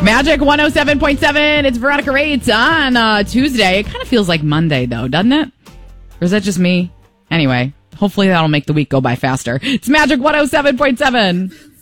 Magic 107.7. It's Veronica Rates on Tuesday. It kind of feels like Monday, though, doesn't it? Or is that just me? Anyway, hopefully that'll make the week go by faster. It's Magic 107.7.